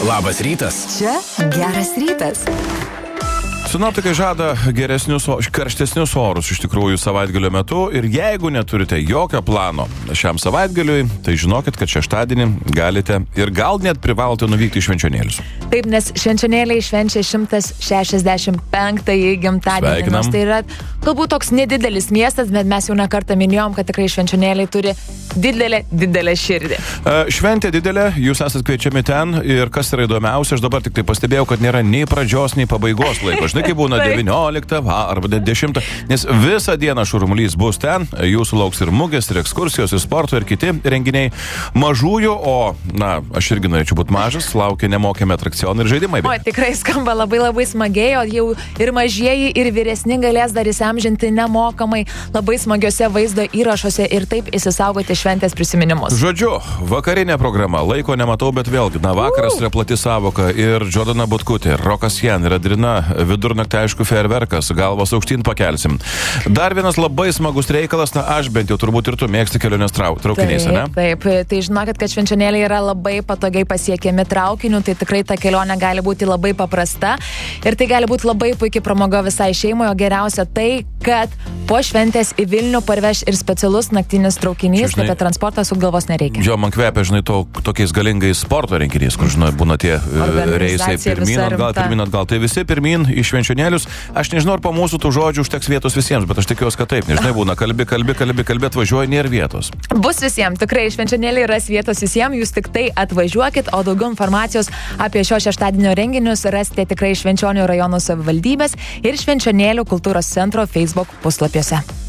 Labas rytas. Čia geras rytas. Sinoptikai žada karštesnius orus iš tikrųjų savaitgalio metu ir jeigu neturite jokio plano šiam savaitgaliui, tai žinokit, kad šeštadienį galite ir gal net privalote nuvykti į Švenčionėlius. Taip, nes Švenčionėliai švenčia 165-ąjį gimtadienį. Nors tai yra galbūt toks nedidelis miestas, bet mes jau ne kartą minėjom, kad tikrai Švenčionėliai turi didelę širdį. Šventė didelė, jūs esate kviečiami ten ir kas yra įdomiausia, aš dabar tik tai pastebėjau, kad nėra nei pradžios, nei pabaigos laiko. Žinai, kaip būna 19 arba 10, nes visą dieną šurmulys bus ten, jūsų lauks ir mugės, ir ekskursijos, ir sporto, ir kiti renginiai. Mažųjų, aš irgi norėčiau būti mažas, laukia nemokami atrakcionai ir žaidimai. O, tikrai skamba labai smagiai, o jau ir mažieji, ir vyresni galės dar įsiamžinti nemokamai labai smagiose vaizdo įrašuose ir taip įsisaugoti šventės prisiminimus. Žodžiu, vakarinė programa, laiko nematau, bet vėlgi, vakaras yra plati savoka ir Džordana Butkutė, Rokas Jan ir Adrina, vidurnaktį aišku fejerverkas, galvas aukštyn pakelsim. Dar vienas labai smagus reikalas, aš bent jau turbūt ir tu mėgsti kelionės traukiniais, ne? Taip, tai žinokit, kad Švenčionėliai yra labai patogiai pasiekiami traukiniu, tai tikrai ta kelionė gali būti labai paprasta ir tai gali būti labai puikiai pramoga visai šeimai, o geriausia tai, kad po šventės į Vilnių parveš ir specialus naktinis traukinys, apie transportą su galvos nereikia. Jo, man kvepia, tokiais galingais sporto renginiais, kur, būna tie reisai pirmyn atgal. Tai visi pirmyn į Švenčionėlius. Aš nežinau, ar po mūsų tų žodžių užteks vietos visiems, bet aš tikiuosi, kad taip. Nežinai, būna kalbi, atvažiuoji, nėra vietos. Bus visiems, tikrai Švenčionėliai ras vietos visiems, jūs tik tai atvažiuokit, o daugiau informacijos apie šio šeštadienio renginius rasite tikrai Švenčionių rajono savivaldybės ir Švenčionėlių kultūros centro Facebook puslapiuose.